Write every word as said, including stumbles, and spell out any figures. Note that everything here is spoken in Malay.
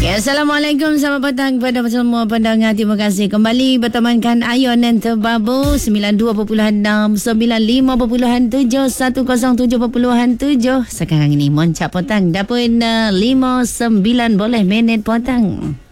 Ya, Assalamualaikum, selamat petang kepada semua pendengar. Terima kasih kembali bertemankan Ayon dan Terbabu sembilan puluh dua perpuluhan enam, sembilan puluh lima perpuluhan tujuh, seratus tujuh perpuluhan tujuh. Sekarang ini Moncak Petang dah pun uh, lima puluh sembilan boleh minit petang.